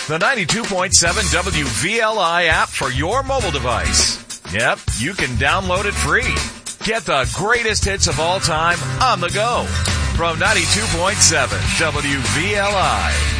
The 92.7 WVLI app for your mobile device. Yep, you can download it free. Get the greatest hits of all time on the go. From 92.7 WVLI.